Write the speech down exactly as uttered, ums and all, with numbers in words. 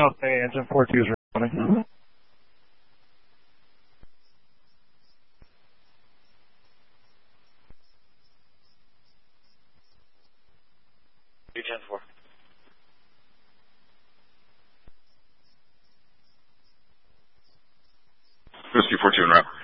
South Bay, engine four two is responding. ten four. Whiskey four two en route.